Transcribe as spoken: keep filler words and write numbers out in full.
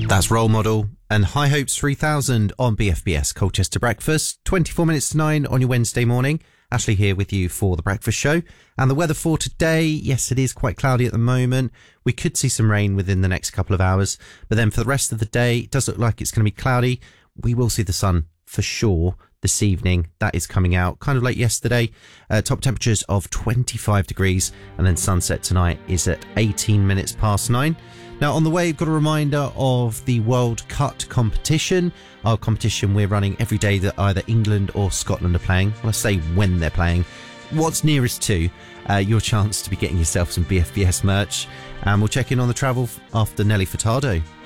That's Role Model and High Hopes three thousand on B F B S Colchester Breakfast. twenty-four minutes to nine on your Wednesday morning. Ashley here with you for the breakfast show. And the weather for today, yes, it is quite cloudy at the moment. We could see some rain within the next couple of hours. But then for the rest of the day, it does look like it's going to be cloudy. We will see the sun for sure this evening. That is coming out kind of like yesterday. Uh, top temperatures of twenty-five degrees. And then sunset tonight is at eighteen minutes past nine. Now, on the way, we've got a reminder of the World Cut competition. Our competition we're running every day that either England or Scotland are playing. Well, I say when they're playing. What's nearest to uh, your chance to be getting yourself some B F B S merch. And we'll check in on the travel after Nelly Furtado.